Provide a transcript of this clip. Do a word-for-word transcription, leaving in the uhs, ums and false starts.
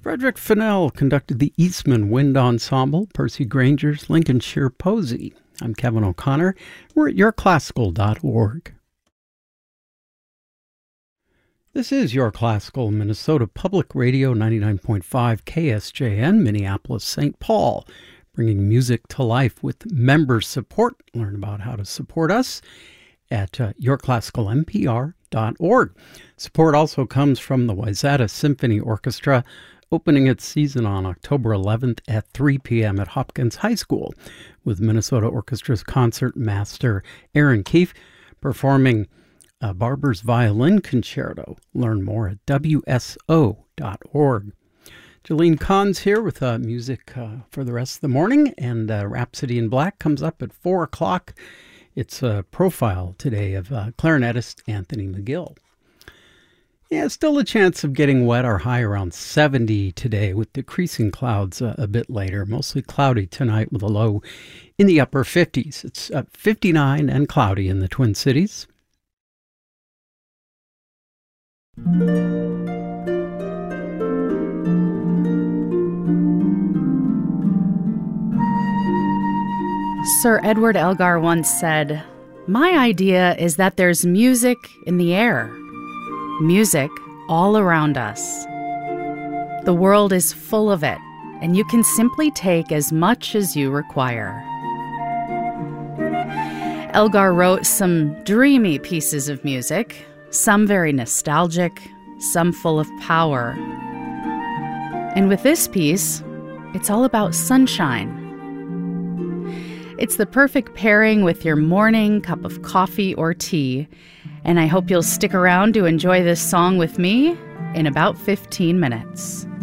Frederick Fennell conducted the Eastman Wind Ensemble, Percy Granger's Lincolnshire Posy. I'm Kevin O'Connor. We're at your classical dot org. This is Your Classical, Minnesota Public Radio, ninety-nine point five K S J N, Minneapolis, Saint Paul, bringing music to life with member support. Learn about how to support us at uh, your classical n p r dot org. Support also comes from the Wayzata Symphony Orchestra, opening its season on October eleventh at three p.m. at Hopkins High School, with Minnesota Orchestra's concert master Aaron Keefe performing uh, Barber's Violin Concerto. Learn more at w s o dot org. Jolene Kahn's here with uh, music uh, for the rest of the morning, and uh, Rhapsody in Black comes up at four o'clock. It's a profile today of uh, clarinetist Anthony McGill. Yeah, still a chance of getting wet. Our high around seventy today with decreasing clouds uh, a bit later. Mostly cloudy tonight with a low in the upper fifties. It's uh, fifty-nine and cloudy in the Twin Cities. Sir Edward Elgar once said, "My idea is that there's music in the air. Music all around us. The world is full of it, and you can simply take as much as you require." Elgar wrote some dreamy pieces of music, some very nostalgic, some full of power. And with this piece, it's all about sunshine. It's the perfect pairing with your morning cup of coffee or tea, and I hope you'll stick around to enjoy this song with me in about fifteen minutes.